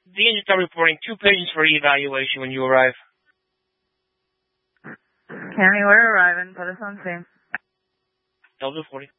The engine start reporting 2 patients for evaluation when you arrive. Cammy, we're arriving. Put us on scene. Delta 40.